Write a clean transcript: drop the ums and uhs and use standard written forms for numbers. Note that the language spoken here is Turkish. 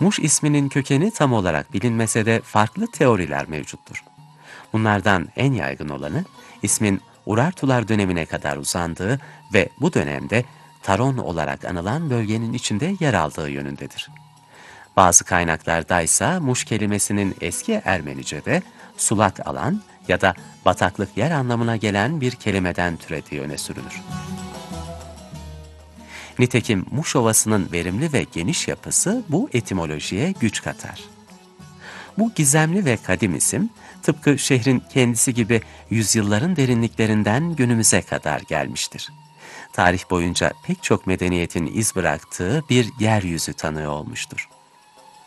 Muş isminin kökeni tam olarak bilinmese de farklı teoriler mevcuttur. Bunlardan en yaygın olanı, ismin Urartular dönemine kadar uzandığı ve bu dönemde Taron olarak anılan bölgenin içinde yer aldığı yönündedir. Bazı kaynaklarda ise Muş kelimesinin eski Ermenice'de sulak alan ya da bataklık yer anlamına gelen bir kelimeden türediği öne sürülür. Nitekim Muş Ovası'nın verimli ve geniş yapısı bu etimolojiye güç katar. Bu gizemli ve kadim isim, tıpkı şehrin kendisi gibi yüzyılların derinliklerinden günümüze kadar gelmiştir. Tarih boyunca pek çok medeniyetin iz bıraktığı bir yeryüzü tanığı olmuştur.